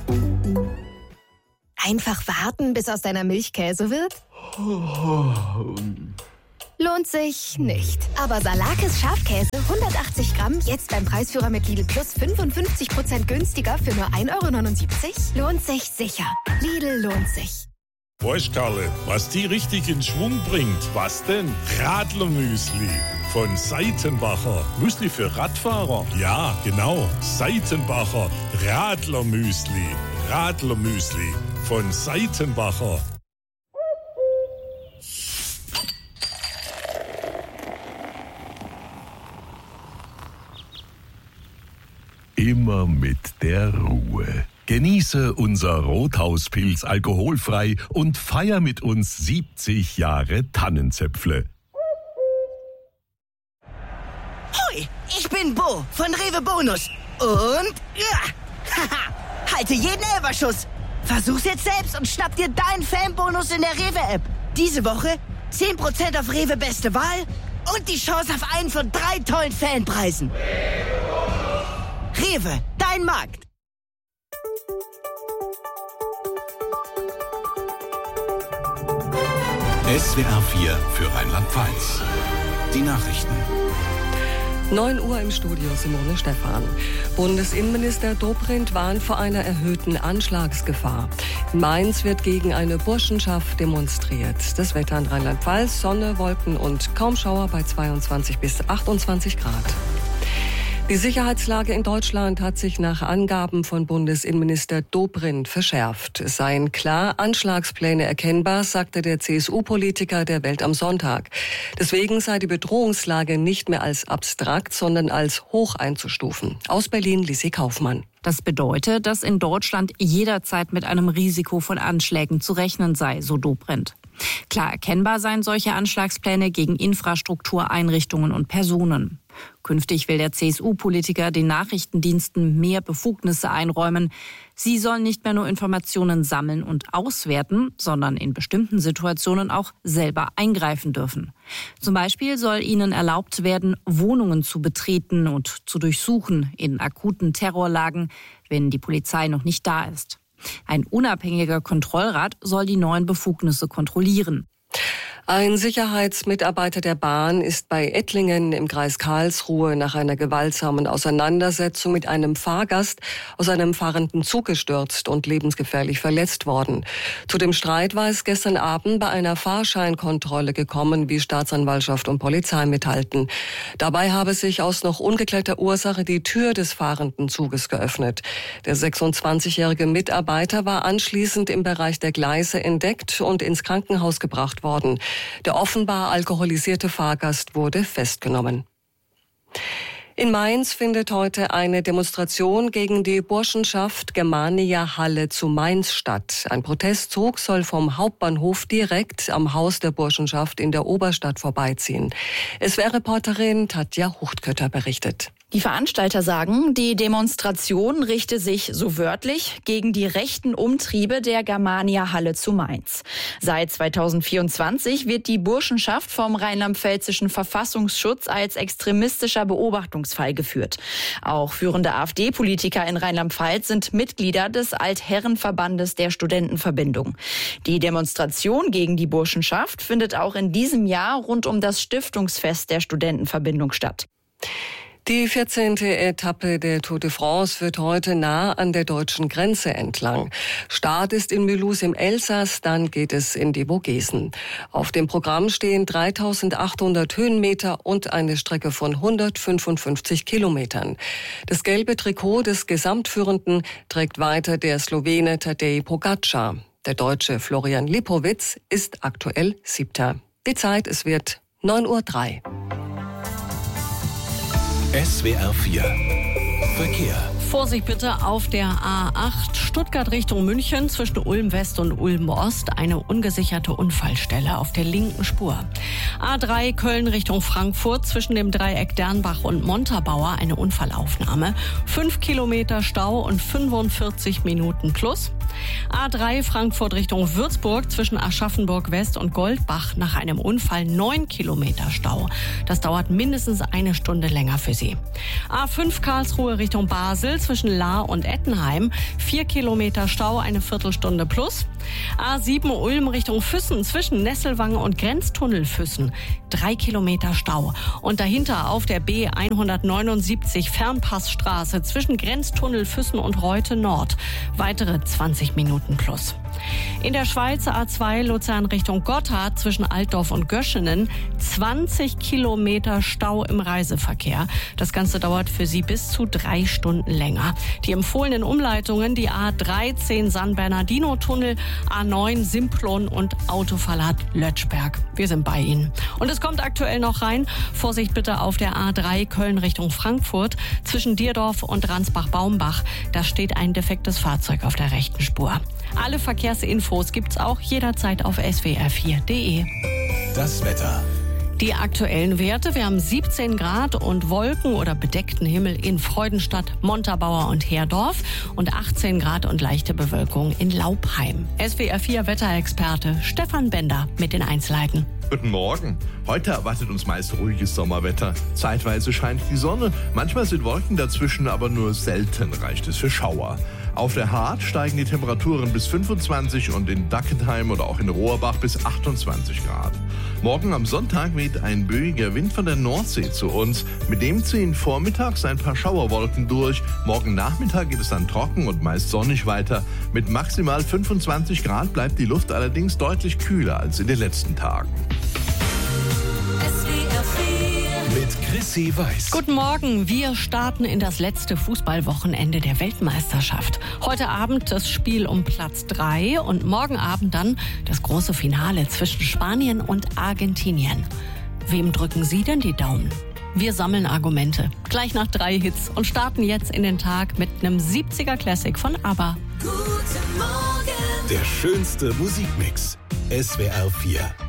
Einfach warten, bis aus deiner Milch Käse wird? Lohnt sich nicht. Aber Salakis Schafkäse 180 Gramm jetzt beim Preisführer mit Lidl Plus 55% günstiger für nur 1,79 € lohnt sich sicher. Lidl lohnt sich. Weißt Karle, was die richtig in Schwung bringt? Was denn? Radlermüsli von Seitenbacher. Müsli für Radfahrer? Ja, genau. Seitenbacher Radlermüsli. Radlermüsli von Seitenbacher. Immer mit der Ruhe. Genieße unser Rothauspilz alkoholfrei und feier mit uns 70 Jahre Tannenzäpfle. Hoi, ich bin Bo von Rewe Bonus. Und haha, halte jeden Elberschuss. Versuch's jetzt selbst und schnapp dir deinen Fanbonus in der Rewe-App. Diese Woche 10% auf Rewe Beste Wahl und die Chance auf einen von 3 tollen Fanpreisen. Rewe, dein Markt. SWR 4 für Rheinland-Pfalz. Die Nachrichten. 9 Uhr im Studio, Simone Stephan. Bundesinnenminister Dobrindt warnt vor einer erhöhten Anschlagsgefahr. In Mainz wird gegen eine Burschenschaft demonstriert. Das Wetter in Rheinland-Pfalz, Sonne, Wolken und kaum Schauer bei 22 bis 28 Grad. Die Sicherheitslage in Deutschland hat sich nach Angaben von Bundesinnenminister Dobrindt verschärft. Es seien klar Anschlagspläne erkennbar, sagte der CSU-Politiker der Welt am Sonntag. Deswegen sei die Bedrohungslage nicht mehr als abstrakt, sondern als hoch einzustufen. Aus Berlin, Lissi Kaufmann. Das bedeutet, dass in Deutschland jederzeit mit einem Risiko von Anschlägen zu rechnen sei, so Dobrindt. Klar erkennbar seien solche Anschlagspläne gegen Infrastruktur, Einrichtungen und Personen. Künftig will der CSU-Politiker den Nachrichtendiensten mehr Befugnisse einräumen. Sie sollen nicht mehr nur Informationen sammeln und auswerten, sondern in bestimmten Situationen auch selber eingreifen dürfen. Zum Beispiel soll ihnen erlaubt werden, Wohnungen zu betreten und zu durchsuchen in akuten Terrorlagen, wenn die Polizei noch nicht da ist. Ein unabhängiger Kontrollrat soll die neuen Befugnisse kontrollieren. Ein Sicherheitsmitarbeiter der Bahn ist bei Ettlingen im Kreis Karlsruhe nach einer gewaltsamen Auseinandersetzung mit einem Fahrgast aus einem fahrenden Zug gestürzt und lebensgefährlich verletzt worden. Zu dem Streit war es gestern Abend bei einer Fahrscheinkontrolle gekommen, wie Staatsanwaltschaft und Polizei mitteilten. Dabei habe sich aus noch ungeklärter Ursache die Tür des fahrenden Zuges geöffnet. Der 26-jährige Mitarbeiter war anschließend im Bereich der Gleise entdeckt und ins Krankenhaus gebracht worden. Der offenbar alkoholisierte Fahrgast wurde festgenommen. In Mainz findet heute eine Demonstration gegen die Burschenschaft Germania Halle zu Mainz statt. Ein Protestzug soll vom Hauptbahnhof direkt am Haus der Burschenschaft in der Oberstadt vorbeiziehen. SWR-Reporterin Tatja Huchtkötter berichtet. Die Veranstalter sagen, die Demonstration richte sich, so wörtlich, gegen die rechten Umtriebe der Germania Halle zu Mainz. Seit 2024 wird die Burschenschaft vom rheinland-pfälzischen Verfassungsschutz als extremistischer Beobachtungsfall geführt. Auch führende AfD-Politiker in Rheinland-Pfalz sind Mitglieder des Altherrenverbandes der Studentenverbindung. Die Demonstration gegen die Burschenschaft findet auch in diesem Jahr rund um das Stiftungsfest der Studentenverbindung statt. Die 14. Etappe der Tour de France wird heute nah an der deutschen Grenze entlang. Start ist in Mulhouse im Elsass, dann geht es in die Vogesen. Auf dem Programm stehen 3.800 Höhenmeter und eine Strecke von 155 Kilometern. Das gelbe Trikot des Gesamtführenden trägt weiter der Slowene Tadej Pogačar. Der Deutsche Florian Lipowitz ist aktuell 7. Die Zeit, es wird 9:03 Uhr. SWR 4 Verkehr. Vorsicht bitte auf der A8 Stuttgart Richtung München zwischen Ulm West und Ulm Ost. Eine ungesicherte Unfallstelle auf der linken Spur. A3 Köln Richtung Frankfurt zwischen dem Dreieck Dernbach und Montabaur eine Unfallaufnahme. 5 Kilometer Stau und 45 Minuten plus. A3 Frankfurt Richtung Würzburg zwischen Aschaffenburg West und Goldbach nach einem Unfall 9 Kilometer Stau. Das dauert mindestens eine Stunde länger für Sie. A5 Karlsruhe Richtung Basel zwischen Lahr und Ettenheim 4 Kilometer Stau, eine Viertelstunde plus. A7 Ulm Richtung Füssen zwischen Nesselwange und Grenztunnel Füssen 3 Kilometer Stau. Und dahinter auf der B179 Fernpassstraße zwischen Grenztunnel Füssen und Reute Nord weitere 20 Minuten plus. In der Schweiz A2 Luzern Richtung Gotthard zwischen Altdorf und Göschenen 20 Kilometer Stau im Reiseverkehr. Das Ganze dauert für Sie bis zu 3 Stunden länger. Die empfohlenen Umleitungen, die A13 San Bernardino-Tunnel, A9 Simplon und Autoverlad Lötschberg. Wir sind bei Ihnen. Und es kommt aktuell noch rein. Vorsicht bitte auf der A3 Köln Richtung Frankfurt zwischen Dierdorf und Ransbach-Baumbach. Da steht ein defektes Fahrzeug auf der rechten Spur. Alle Verkehrsinfos gibt's auch jederzeit auf swr4.de. Das Wetter. Die aktuellen Werte, wir haben 17 Grad und Wolken oder bedeckten Himmel in Freudenstadt, Montabaur und Herdorf und 18 Grad und leichte Bewölkung in Laubheim. SWR4 Wetterexperte Stefan Bender mit den Einzelheiten. Guten Morgen. Heute erwartet uns meist ruhiges Sommerwetter. Zeitweise scheint die Sonne, manchmal sind Wolken dazwischen, aber nur selten reicht es für Schauer. Auf der Hart steigen die Temperaturen bis 25 und in Dackenheim oder auch in Rohrbach bis 28 Grad. Morgen am Sonntag weht ein böiger Wind von der Nordsee zu uns. Mit dem ziehen vormittags ein paar Schauerwolken durch. Morgen Nachmittag geht es dann trocken und meist sonnig weiter. Mit maximal 25 Grad bleibt die Luft allerdings deutlich kühler als in den letzten Tagen. Mit Chrissy Weiß. Guten Morgen, wir starten in das letzte Fußballwochenende der Weltmeisterschaft. Heute Abend das Spiel um Platz 3 und morgen Abend dann das große Finale zwischen Spanien und Argentinien. Wem drücken Sie denn die Daumen? Wir sammeln Argumente. Gleich nach 3 Hits und starten jetzt in den Tag mit einem 70er Classic von ABBA. Der schönste Musikmix. SWR 4.